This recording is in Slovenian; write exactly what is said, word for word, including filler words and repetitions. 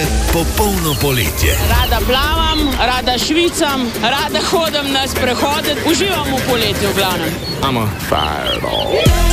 je popolno poletje. Rada plavam, rada švicam, rada hodim na sprehode, uživam v poletju v glavnem. Amo. Fireball.